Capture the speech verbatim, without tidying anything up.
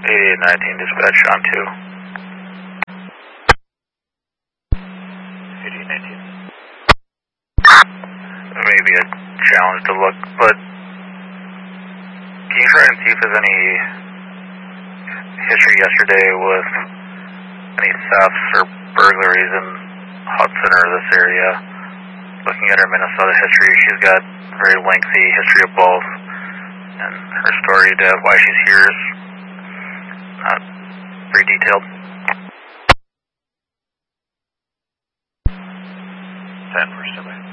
eighty-eight nineteen, dispatch on two. eighty-eight nineteen. Maybe a challenge to look, but can you try and see if there's any history yesterday with any thefts or burglaries in Hudson or this area? Looking at her Minnesota history, she's got a very lengthy history of both, and her story to why she's here is not very detailed. ten for July.